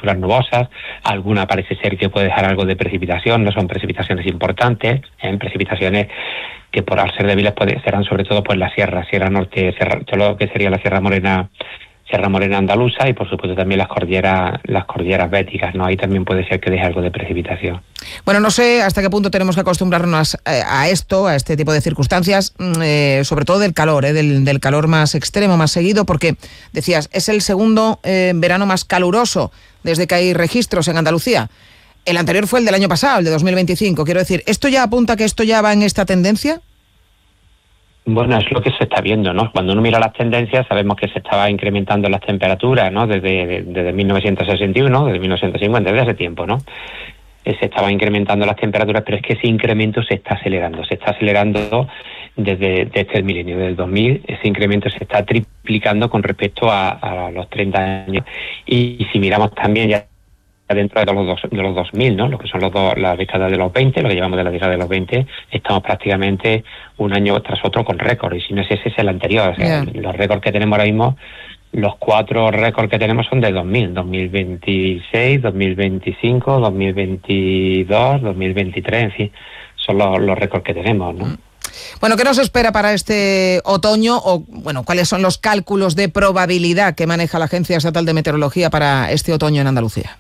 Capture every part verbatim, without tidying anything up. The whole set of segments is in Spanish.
coberturas nubosas, alguna parece ser que puede dejar algo de precipitación, no son precipitaciones importantes, en ¿eh? precipitaciones que por al ser débiles puede, serán sobre todo pues la sierra, Sierra Norte, sierra, todo lo que sería la Sierra Morena, Sierra Morena andaluza y por supuesto también las cordilleras, las cordilleras béticas, ¿no? Ahí también puede ser que deje algo de precipitación. Bueno, no sé hasta qué punto tenemos que acostumbrarnos a esto, a este tipo de circunstancias, eh, sobre todo del calor, eh, del, del calor más extremo, más seguido, porque decías, es el segundo eh, verano más caluroso desde que hay registros en Andalucía. El anterior fue el del año pasado, el de dos mil veinticinco. Quiero decir, ¿esto ya apunta que esto ya va en esta tendencia? Bueno, es lo que se está viendo, ¿no? Cuando uno mira las tendencias, sabemos que se estaba incrementando las temperaturas, ¿no? Desde, desde mil novecientos sesenta y uno, desde mil novecientos cincuenta, desde hace tiempo, ¿no? Eh, se estaba incrementando las temperaturas, pero es que ese incremento se está acelerando, se está acelerando desde, desde el milenio, desde el dos mil, ese incremento se está triplicando con respecto a, a los treinta años. Y, y si miramos también ya dentro de los dos, de los dos mil, ¿no? Lo que son los dos, la década de los veinte, lo que llevamos de la década de los veinte, estamos prácticamente un año tras otro con récord, y si no es ese, es el anterior. O sea, yeah. Los récords que tenemos ahora mismo, los cuatro récords que tenemos son de dos mil, dos mil veintiséis, dos mil veinticinco, dos mil veintidós, dos mil veintitrés, en fin, son los, los récords que tenemos, ¿no? Bueno, ¿qué nos espera para este otoño? O, bueno, ¿cuáles son los cálculos de probabilidad que maneja la Agencia Estatal de Meteorología para este otoño en Andalucía?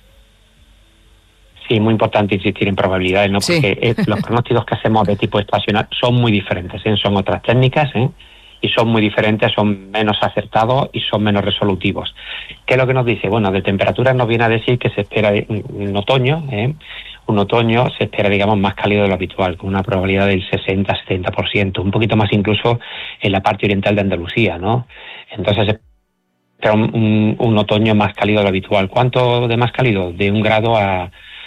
Sí, muy importante insistir en probabilidades, ¿no? Porque sí. eh, los pronósticos que hacemos de tipo estacional son muy diferentes, ¿eh? Son otras técnicas, ¿eh? Y son muy diferentes, son menos acertados y son menos resolutivos. ¿Qué es lo que nos dice? Bueno, de temperaturas nos viene a decir que se espera un otoño, ¿eh? Un otoño se espera, digamos, más cálido de lo habitual, con una probabilidad del sesenta a setenta por ciento, un poquito más incluso en la parte oriental de Andalucía, ¿no? Entonces se espera un, un, un otoño más cálido de lo habitual. ¿Cuánto de más cálido? De un grado a...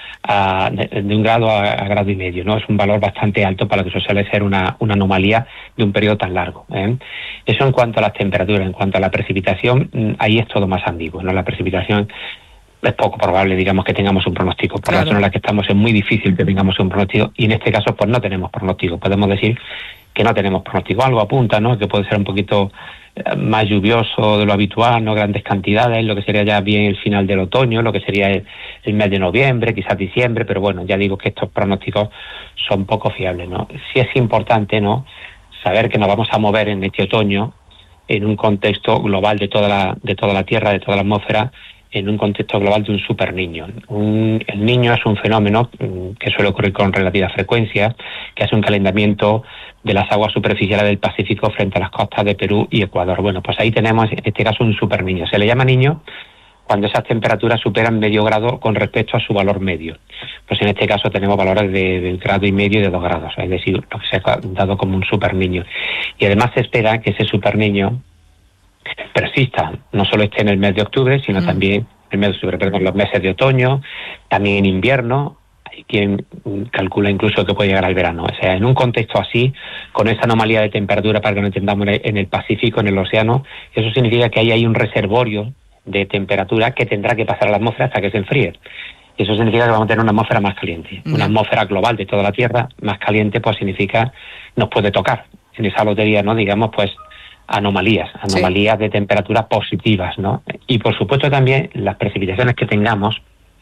A, de, de un grado a, a grado y medio, ¿no? Es un valor bastante alto para lo que suele ser una, una anomalía de un periodo tan largo, ¿eh? Eso en cuanto a las temperaturas. En cuanto a la precipitación, ahí es todo más ambiguo, ¿no? La precipitación es poco probable, digamos, que tengamos un pronóstico. Por claro. La zona en la que estamos es muy difícil que tengamos un pronóstico, y en este caso pues no tenemos pronóstico. Podemos decir que no tenemos pronóstico. Algo apunta, ¿no? Que puede ser un poquito más lluvioso de lo habitual, no grandes cantidades, lo que sería ya bien el final del otoño, lo que sería el, el mes de noviembre, quizás diciembre, pero bueno, ya digo que estos pronósticos son poco fiables, ¿no? Sí es importante, ¿no?, saber que nos vamos a mover en este otoño en un contexto global de toda la, de toda la Tierra, de toda la atmósfera, en un contexto global de un superniño. Un, el niño es un fenómeno que suele ocurrir con relativa frecuencia, que hace un calentamiento de las aguas superficiales del Pacífico frente a las costas de Perú y Ecuador. Bueno, pues ahí tenemos en este caso un superniño. Se le llama niño cuando esas temperaturas superan medio grado con respecto a su valor medio. Pues en este caso tenemos valores de, de grado y medio y de dos grados, es decir, lo que se ha dado como un superniño. Y además se espera que ese superniño persista, no solo esté en el mes de octubre, sino mm. también el mes de octubre, perdón, los meses de otoño, también en invierno. Hay quien calcula incluso que puede llegar al verano. O sea, en un contexto así, con esa anomalía de temperatura, para que lo entendamos, en el Pacífico, en el océano, eso significa que ahí hay un reservorio de temperatura que tendrá que pasar a la atmósfera hasta que se enfríe. Y eso significa que vamos a tener una atmósfera más caliente. Mm. Una atmósfera global de toda la Tierra más caliente, pues significa, nos puede tocar en esa lotería, ¿no? Digamos, pues, anomalías, anomalías sí. de temperaturas positivas, ¿no? Y por supuesto también las precipitaciones que tengamos,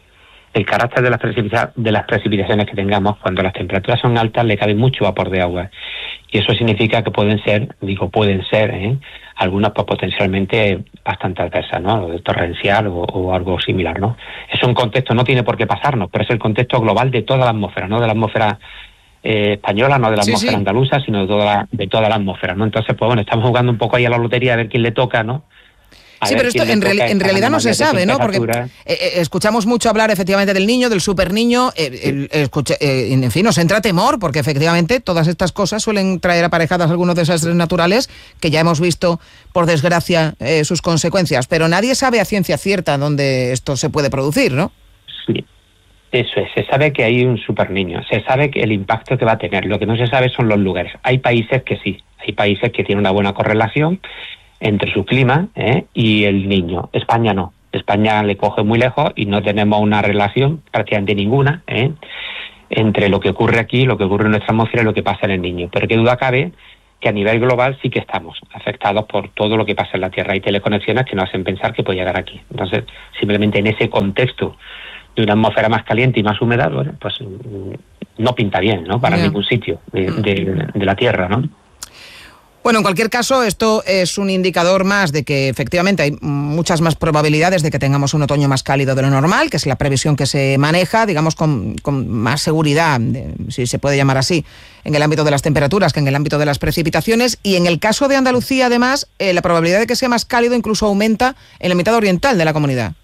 el carácter de las, precipita- de las precipitaciones que tengamos, cuando las temperaturas son altas le cabe mucho vapor de agua, y eso significa que pueden ser, digo pueden ser, ¿eh? algunas pues potencialmente bastante adversas, ¿no? De torrencial o, o algo similar, ¿no? Es un contexto, no tiene por qué pasarnos, pero es el contexto global de toda la atmósfera, no de la atmósfera Eh, española, no de la sí, atmósfera sí. andaluza, sino de toda la, de toda la atmósfera, ¿no? Entonces, pues bueno, estamos jugando un poco ahí a la lotería a ver quién le toca, ¿no? A sí, pero esto en, reali- en realidad no se sabe, ¿no? Porque eh, escuchamos mucho hablar efectivamente del niño, del superniño, eh, sí. el, escucha, eh, en fin, nos entra temor, porque efectivamente todas estas cosas suelen traer aparejadas algunos desastres naturales que ya hemos visto, por desgracia, eh, sus consecuencias, pero nadie sabe a ciencia cierta dónde esto se puede producir, ¿no? Sí. Eso es, se sabe que hay un superniño, se sabe que el impacto que va a tener, lo que no se sabe son los lugares. Hay países que sí, hay países que tienen una buena correlación entre su clima ¿eh? y el niño. España no, España le coge muy lejos y no tenemos una relación prácticamente ninguna ¿eh? entre lo que ocurre aquí, lo que ocurre en nuestra atmósfera y lo que pasa en el niño. Pero qué duda cabe que a nivel global sí que estamos afectados por todo lo que pasa en la Tierra. Hay teleconexiones que nos hacen pensar que puede llegar aquí. Entonces, simplemente en ese contexto de una atmósfera más caliente y más húmeda, bueno, pues no pinta bien, ¿no? Para yeah. ningún sitio de, de, de la Tierra, ¿no? Bueno, en cualquier caso, esto es un indicador más de que efectivamente hay muchas más probabilidades de que tengamos un otoño más cálido de lo normal, que es la previsión que se maneja, digamos, con, con más seguridad, si se puede llamar así, en el ámbito de las temperaturas que en el ámbito de las precipitaciones. Y en el caso de Andalucía, además, eh, la probabilidad de que sea más cálido incluso aumenta en la mitad oriental de la comunidad.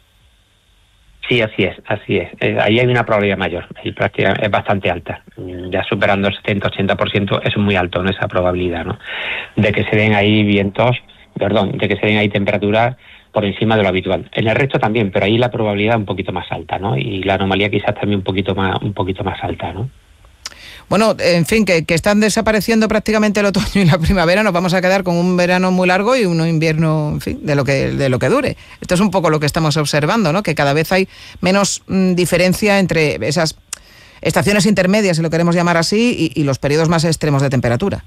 Sí, así es, así es. Eh, ahí hay una probabilidad mayor, es bastante alta. Ya superando el setenta ochenta por ciento es muy alto, ¿no? Esa probabilidad, ¿no? De que se den ahí vientos, perdón, de que se den ahí temperaturas por encima de lo habitual. En el resto también, pero ahí la probabilidad es un poquito más alta, ¿no? Y la anomalía quizás también un poquito más, un poquito más alta, ¿no? Bueno, en fin, que, que están desapareciendo prácticamente el otoño y la primavera, nos vamos a quedar con un verano muy largo y un invierno, en fin, de lo que de lo que dure. Esto es un poco lo que estamos observando, ¿no? Que cada vez hay menos mmm, diferencia entre esas estaciones intermedias, si lo queremos llamar así, y, y los periodos más extremos de temperatura.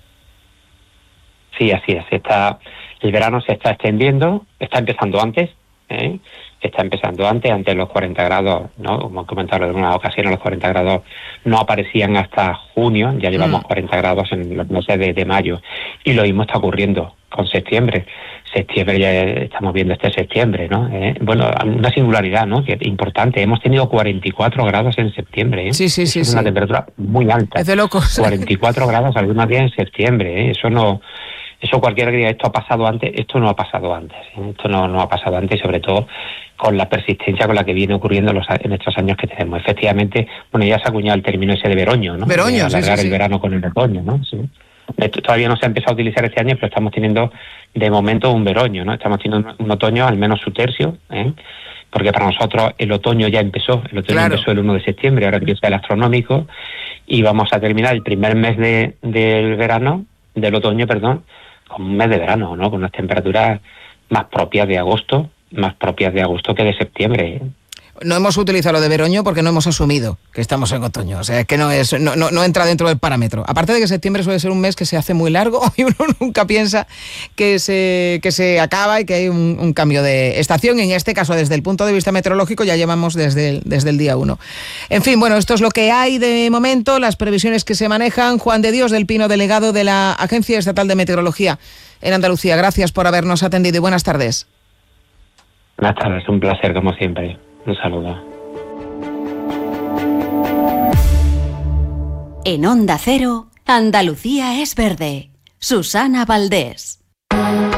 Sí, así es. Está, el verano se está extendiendo, está empezando antes, ¿eh? Está empezando antes, antes los cuarenta grados, ¿no? Como he comentado en algunas ocasiones, los cuarenta grados no aparecían hasta junio, ya llevamos mm. cuarenta grados en los meses de, de mayo, y lo mismo está ocurriendo con septiembre. Septiembre ya estamos viendo este septiembre, ¿no? Eh, bueno, una singularidad, ¿no? Que es importante, hemos tenido cuarenta y cuatro grados en septiembre, ¿eh? Sí, sí, sí. Es sí. una temperatura muy alta. Es de locos. cuarenta y cuatro grados algunos días en septiembre, ¿eh? Eso no... Eso cualquiera que diga esto ha pasado antes, esto no ha pasado antes, ¿eh? Esto no, no ha pasado antes, sobre todo con la persistencia con la que viene ocurriendo los, en estos años que tenemos. Efectivamente, bueno, ya se ha acuñado el término ese de veroño, ¿no? Veroño, de alargar sí, sí, el verano con el otoño, ¿no? Sí. Esto todavía no se ha empezado a utilizar este año, pero estamos teniendo de momento un veroño, ¿no? Estamos teniendo un, un otoño, al menos su tercio, ¿eh? Porque para nosotros el otoño ya empezó, el otoño claro. empezó el uno de septiembre, ahora empieza el astronómico, y vamos a terminar el primer mes de, del verano, del otoño, perdón, con un mes de verano, ¿no? Con unas temperaturas más propias de agosto, más propias de agosto que de septiembre. No hemos utilizado lo de veroño porque no hemos asumido que estamos en otoño, o sea, es que no es no, no, no entra dentro del parámetro. Aparte de que septiembre suele ser un mes que se hace muy largo y uno nunca piensa que se que se acaba y que hay un, un cambio de estación. En este caso, desde el punto de vista meteorológico, ya llevamos desde el, desde el día uno. En fin, bueno, esto es lo que hay de momento, las previsiones que se manejan. Juan de Dios del Pino, delegado de la Agencia Estatal de Meteorología en Andalucía, gracias por habernos atendido y buenas tardes. Buenas tardes, un placer como siempre. Un saludo. En Onda Cero, Andalucía es verde. Susana Valdés.